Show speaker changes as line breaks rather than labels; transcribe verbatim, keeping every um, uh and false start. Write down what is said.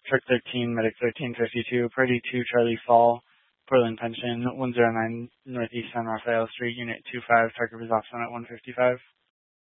Truck thirteen, Medic thirteen fifty-two, Party two, Charlie Fall, Portland Pension, one oh nine Northeast San Rafael Street, Unit two five, target was off on at one fifty-five.